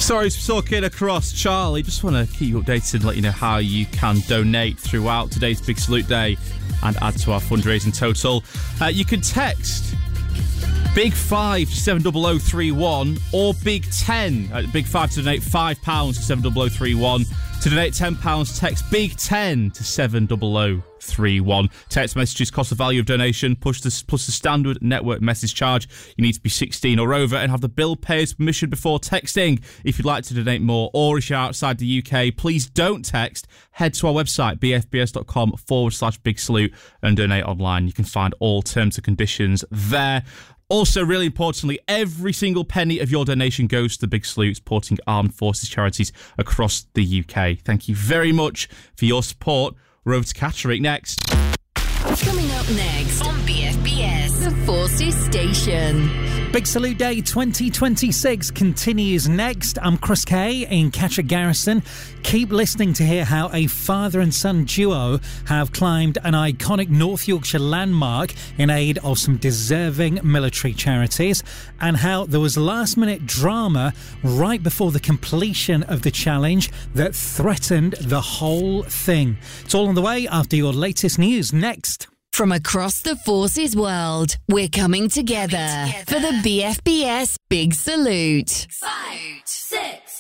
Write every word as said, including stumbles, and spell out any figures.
Sorry, it's talking across. Charlie, just want to keep you updated and let you know how you can donate throughout today's Big Salute Day and add to our fundraising total. Uh, you can text Big Five to seven double oh three one or Big Ten. Uh, Big Five to donate five pounds to seven double oh three one. To donate ten pounds, text Big Ten to seven double oh three one. Text messages cost the value of donation plus the, plus the standard network message charge. You need to be sixteen or over and have the bill payer's permission before texting. If you'd like to donate more or if you're outside the U K, please don't text. Head to our website, bfbs.com forward slash big salute and donate online. You can find all terms and conditions there. Also, really importantly, every single penny of your donation goes to the Big Salute, supporting armed forces charities across the U K. Thank you very much for your support. We're over to Catterick next. Coming up next on B F B S, the Forces Station. Big Salute Day twenty twenty-six continues next. I'm Chris Kay in Catterick Garrison. Keep listening to hear how a father and son duo have climbed an iconic North Yorkshire landmark in aid of some deserving military charities, and how there was last minute drama right before the completion of the challenge that threatened the whole thing. It's all on the way after your latest news next. From across the Forces world, we're coming together, coming together. for the B F B S Big Salute. Five, six,